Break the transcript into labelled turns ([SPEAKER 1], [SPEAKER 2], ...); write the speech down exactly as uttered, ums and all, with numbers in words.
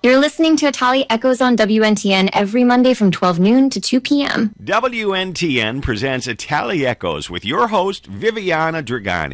[SPEAKER 1] You're listening to Itali Echoes on W N T N every Monday from twelve noon to two p.m.
[SPEAKER 2] W N T N presents Itali Echoes with your host, Viviana Dragani.